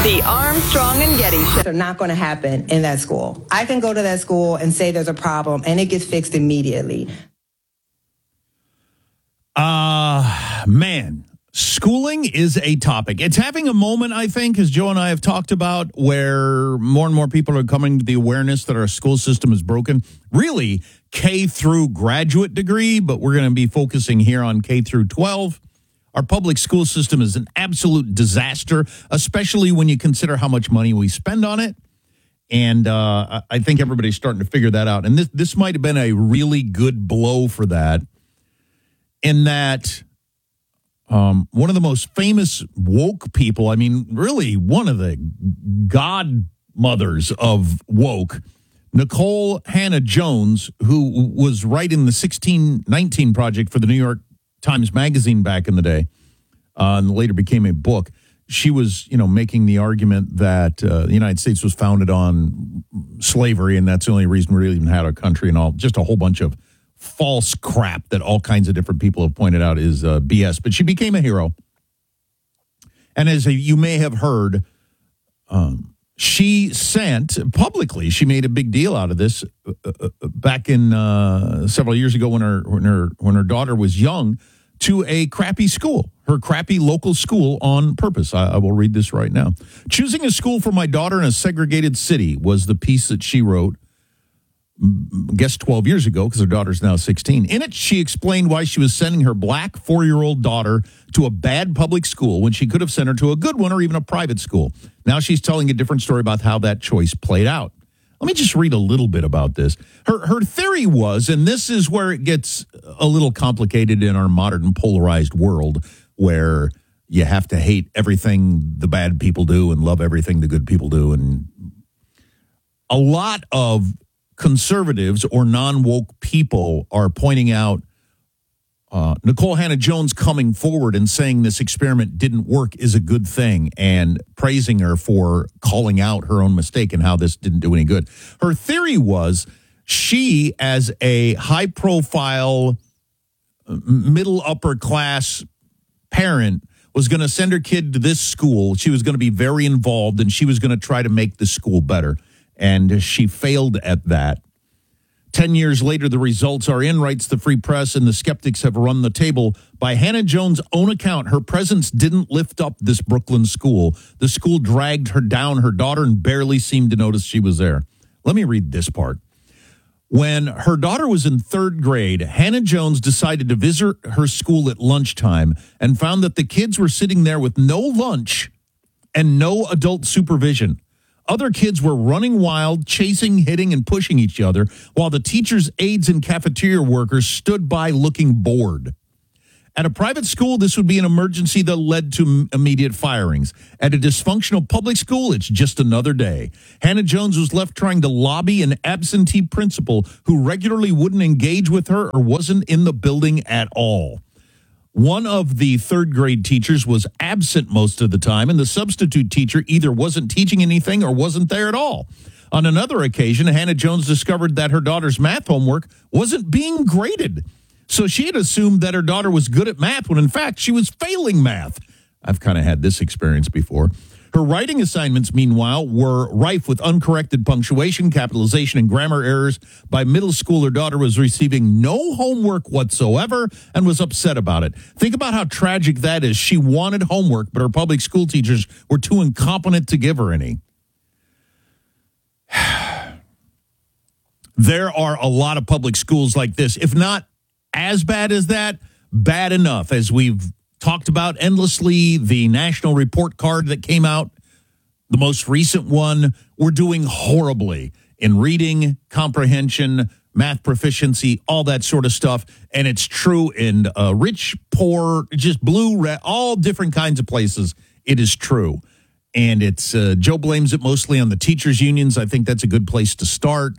The Armstrong and Getty Show. Are not going to happen in that school. I can go to that school and say there's a problem, and it gets fixed immediately. Man, schooling is a topic. It's having a moment, I think, as Joe and I have talked about, where more and more people are coming to the awareness that our school system is broken. Really, K through graduate degree, but we're going to be focusing here on K through 12. Our public school system is an absolute disaster, especially when you consider how much money we spend on it. And I think everybody's starting to figure that out. And this might have been a really good blow for that, in that one of the most famous woke people, I mean, really one of the godmothers of woke, Nicole Hannah-Jones, who was writing the 1619 Project for the New York Times Magazine back in the day, and later became a book. She was, making the argument that the United States was founded on slavery, and that's the only reason we really even had our country, and all, just a whole bunch of false crap that all kinds of different people have pointed out is BS. But she became a hero. And as you may have heard, she sent publicly, she made a big deal out of this back in several years ago when her daughter was young, to a crappy school, her crappy local school, on purpose. I will read this right now. Choosing a school for my daughter in a segregated city was the piece that she wrote, I guess 12 years ago, because her daughter's now 16. In it, she explained why she was sending her black 4-year-old daughter to a bad public school when she could have sent her to a good one or even a private school. Now she's telling a different story about how that choice played out. Let me just read a little bit about this. Her theory was, and this is where it gets a little complicated in our modern polarized world, where you have to hate everything the bad people do and love everything the good people do. And a lot of conservatives or non-woke people are pointing out Nicole Hannah-Jones coming forward and saying this experiment didn't work is a good thing, and praising her for calling out her own mistake and how this didn't do any good. Her theory was she, as a high-profile, middle-upper-class parent, was going to send her kid to this school. She was going to be very involved, and she was going to try to make the school better. And she failed at that. 10 years later, the results are in, writes the Free Press, and the skeptics have run the table. By Hannah-Jones' own account, her presence didn't lift up this Brooklyn school. The school dragged her down, her daughter, and barely seemed to notice she was there. Let me read this part. When her daughter was in 3rd grade, Hannah-Jones decided to visit her school at lunchtime and found that the kids were sitting there with no lunch and no adult supervision. Other kids were running wild, chasing, hitting, and pushing each other, while the teachers, aides, and cafeteria workers stood by looking bored. At a private school, this would be an emergency that led to immediate firings. At a dysfunctional public school, it's just another day. Hannah-Jones was left trying to lobby an absentee principal who regularly wouldn't engage with her or wasn't in the building at all. One of the 3rd grade teachers was absent most of the time, and the substitute teacher either wasn't teaching anything or wasn't there at all. On another occasion, Hannah-Jones discovered that her daughter's math homework wasn't being graded. So she had assumed that her daughter was good at math when, in fact, she was failing math. I've kind of had this experience before. Her writing assignments, meanwhile, were rife with uncorrected punctuation, capitalization, and grammar errors. By middle school, her daughter was receiving no homework whatsoever and was upset about it. Think about how tragic that is. She wanted homework, but her public school teachers were too incompetent to give her any. There are a lot of public schools like this. If not as bad as that, bad enough. As we've talked about endlessly, the national report card that came out, the most recent one, we're doing horribly in reading, comprehension, math proficiency, all that sort of stuff. And it's true in rich, poor, just blue, red, all different kinds of places. It is true. And it's Joe blames it mostly on the teachers' unions. I think that's a good place to start.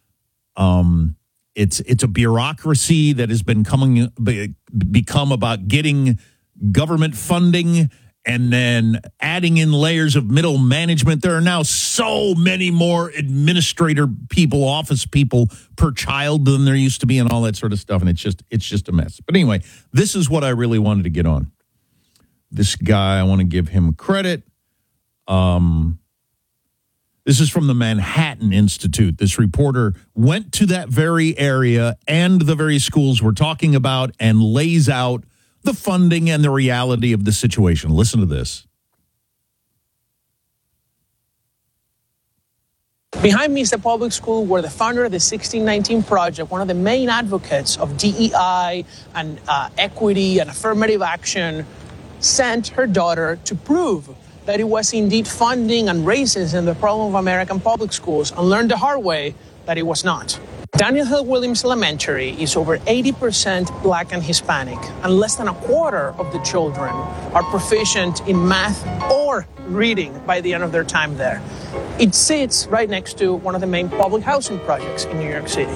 It's a bureaucracy that has become about getting government funding and then adding in layers of middle management. There are now so many more administrator people, office people per child than there used to be, and all that sort of stuff. And it's just a mess. But anyway, this is what I really wanted to get on. This guy, I want to give him credit. This is from the Manhattan Institute. This reporter went to that very area and the very schools we're talking about and lays out the funding and the reality of the situation. Listen to this. Behind me is the public school where the founder of the 1619 Project, one of the main advocates of DEI and equity and affirmative action, sent her daughter to prove that it was indeed funding and racism the problem of American public schools, and learned the hard way that it was not. Daniel Hill Williams Elementary is over 80% Black and Hispanic, and less than a quarter of the children are proficient in math or reading by the end of their time there. It sits right next to one of the main public housing projects in New York City.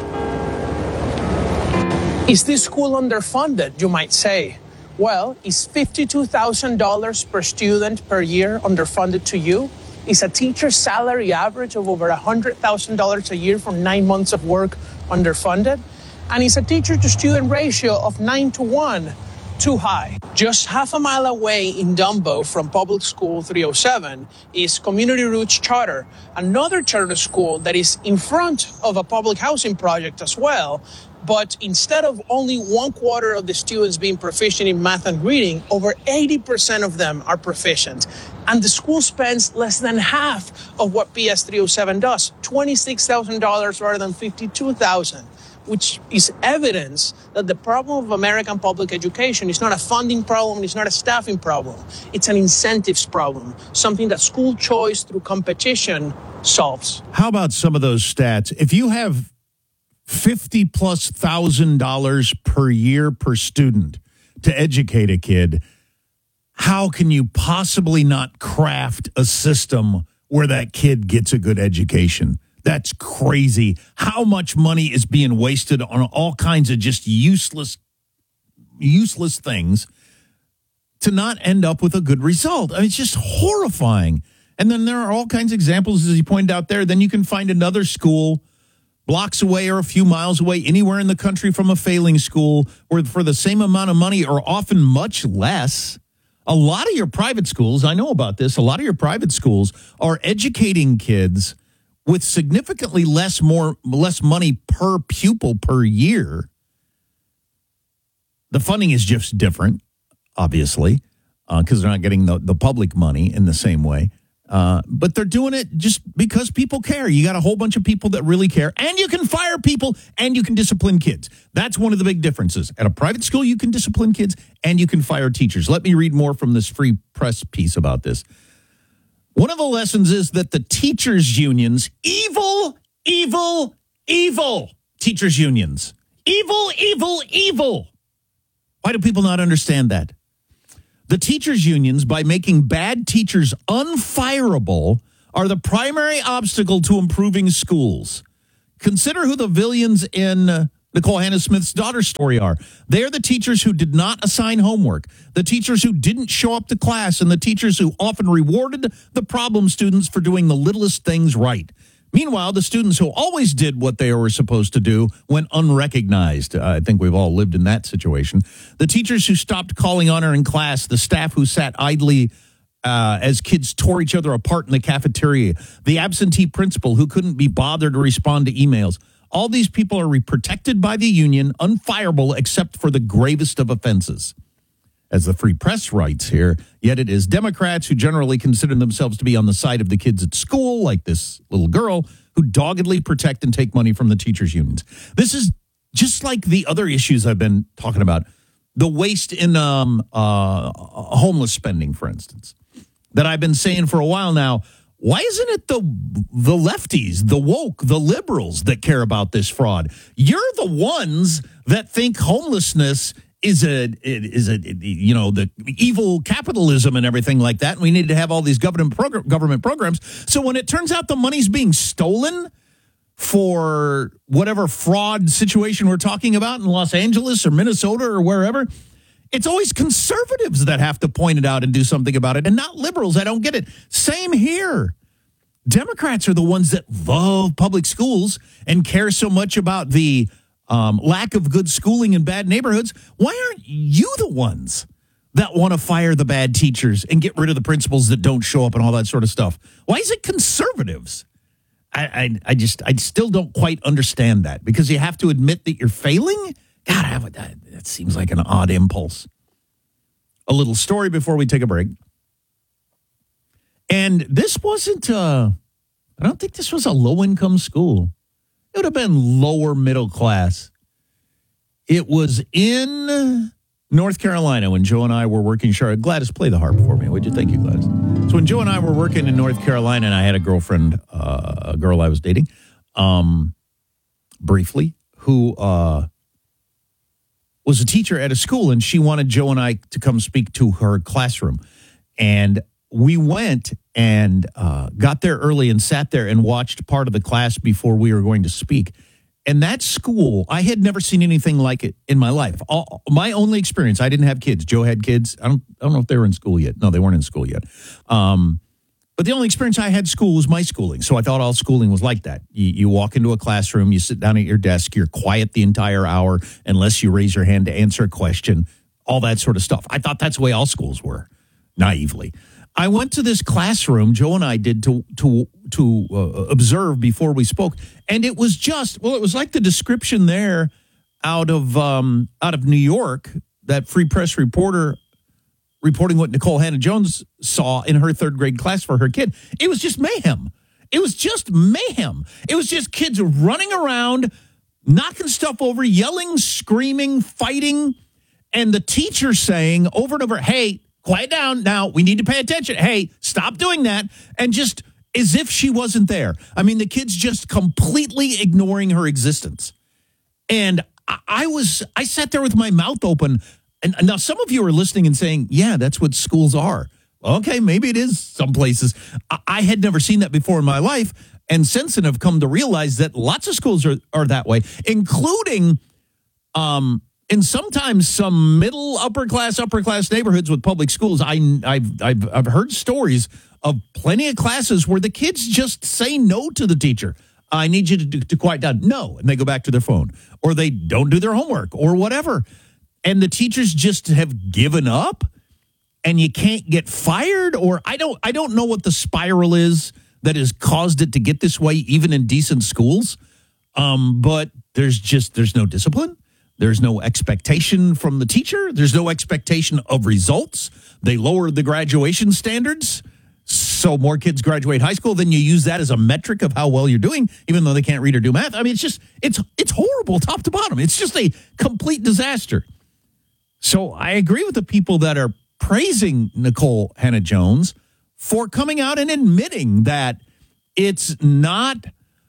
Is this school underfunded, you might say? Well, is $52,000 per student per year underfunded to you? Is a teacher's salary average of over $100,000 a year for 9 months of work underfunded? And is a teacher-to-student ratio of 9-to-1 too high? Just half a mile away in Dumbo from Public School 307 is Community Roots Charter, another charter school that is in front of a public housing project as well. But instead of only 1/4 of the students being proficient in math and reading, over 80% of them are proficient. And the school spends less than half of what PS 307 does, $26,000 rather than $52,000, which is evidence that the problem of American public education is not a funding problem, it's not a staffing problem. It's an incentives problem, something that school choice through competition solves. How about some of those stats? If you have $50,000+ per year per student to educate a kid, how can you possibly not craft a system where that kid gets a good education? That's crazy. How much money is being wasted on all kinds of just useless things to not end up with a good result? I mean, it's just horrifying. And then there are all kinds of examples, as he pointed out there. Then you can find another school blocks away or a few miles away, anywhere in the country from a failing school, where for the same amount of money or often much less, a lot of your private schools, I know about this, a lot of your private schools are educating kids with significantly less money per pupil per year. The funding is just different, obviously, because they're not getting the public money in the same way. But they're doing it just because people care. You got a whole bunch of people that really care, and you can fire people and you can discipline kids. That's one of the big differences. At a private school, you can discipline kids and you can fire teachers. Let me read more from this Free Press piece about this. One of the lessons is that the teachers' unions, evil teachers' unions. Evil. Why do people not understand that? The teachers' unions, by making bad teachers unfireable, are the primary obstacle to improving schools. Consider who the villains in Nicole Hannah Smith's daughter's story are. They are the teachers who did not assign homework, the teachers who didn't show up to class, and the teachers who often rewarded the problem students for doing the littlest things right. Meanwhile, the students who always did what they were supposed to do went unrecognized. I think we've all lived in that situation. The teachers who stopped calling on her in class, the staff who sat idly as kids tore each other apart in the cafeteria, the absentee principal who couldn't be bothered to respond to emails. All these people are protected by the union, unfireable except for the gravest of offenses. As the Free Press writes here, yet it is Democrats who generally consider themselves to be on the side of the kids at school, like this little girl, who doggedly protect and take money from the teachers' unions. This is just like the other issues I've been talking about. The waste in homeless spending, for instance, that I've been saying for a while now. Why isn't it the lefties, the woke, the liberals that care about this fraud? You're the ones that think homelessness is the evil capitalism and everything like that. And we need to have all these government programs. So when it turns out the money's being stolen for whatever fraud situation we're talking about in Los Angeles or Minnesota or wherever, it's always conservatives that have to point it out and do something about it, and not liberals. I don't get it. Same here. Democrats are the ones that love public schools and care so much about the lack of good schooling in bad neighborhoods. Why aren't you the ones that want to fire the bad teachers and get rid of the principals that don't show up and all that sort of stuff? Why is it conservatives? I still don't quite understand that, because you have to admit that you're failing. God, that seems like an odd impulse. A little story before we take a break. And this wasn't, I don't think this was a low-income school. It would have been lower middle class. It was in North Carolina when Joe and I were working. Gladys, play the harp for me, would you? Thank you, Gladys. So when Joe and I were working in North Carolina, and I had a girlfriend, a girl I was dating, briefly, who was a teacher at a school, and she wanted Joe and I to come speak to her classroom. And we went and got there early and sat there and watched part of the class before we were going to speak. And that school, I had never seen anything like it in my life. My only experience, I didn't have kids. Joe had kids. I don't know if they were in school yet. No, they weren't in school yet. But the only experience I had school was my schooling. So I thought all schooling was like that. You walk into a classroom, you sit down at your desk, you're quiet the entire hour unless you raise your hand to answer a question, all that sort of stuff. I thought that's the way all schools were, naively. I went to this classroom, Joe and I did, to observe before we spoke, and it was it was like the description there out of New York, that Free Press reporter reporting what Nicole Hannah-Jones saw in her third grade class for her kid. It was just mayhem. It was just mayhem. It was just kids running around, knocking stuff over, yelling, screaming, fighting, and the teacher saying over and over, "Hey, quiet down now. We need to pay attention. Hey, stop doing that." And just as if she wasn't there. I mean, the kids just completely ignoring her existence. And I sat there with my mouth open. And now some of you are listening and saying, yeah, that's what schools are. Okay, maybe it is some places. I had never seen that before in my life. And since then have come to realize that lots of schools are that way, including and sometimes some middle, upper class neighborhoods with public schools. I've heard stories of plenty of classes where the kids just say no to the teacher. I need you to quiet down. No, and they go back to their phone, or they don't do their homework, or whatever. And the teachers just have given up, and you can't get fired. Or I don't know what the spiral is that has caused it to get this way, even in decent schools. But there's no discipline. There's no expectation from the teacher. There's no expectation of results. They lowered the graduation standards, so more kids graduate high school. Then you use that as a metric of how well you're doing, even though they can't read or do math. I mean, it's horrible top to bottom. It's just a complete disaster. So I agree with the people that are praising Nicole Hannah-Jones for coming out and admitting that it's not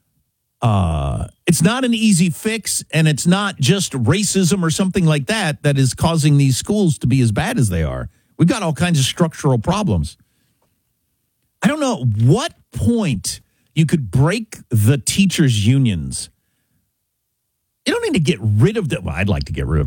an easy fix, and it's not just racism or something like that is causing these schools to be as bad as they are. We've got all kinds of structural problems. I don't know what point you could break the teachers' unions. You don't need to get rid of them. Well, I'd like to get rid of